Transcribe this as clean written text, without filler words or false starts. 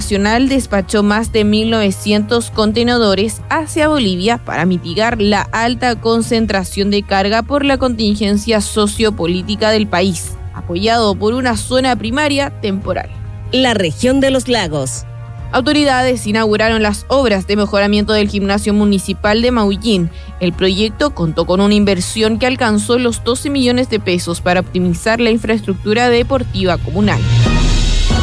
Nacional despachó más de 1.900 contenedores hacia Bolivia para mitigar la alta concentración de carga por la contingencia sociopolítica del país, apoyado por una zona primaria temporal. La región de los lagos. Autoridades inauguraron las obras de mejoramiento del gimnasio municipal de Maullín. El proyecto contó con una inversión que alcanzó los 12 millones de pesos para optimizar la infraestructura deportiva comunal.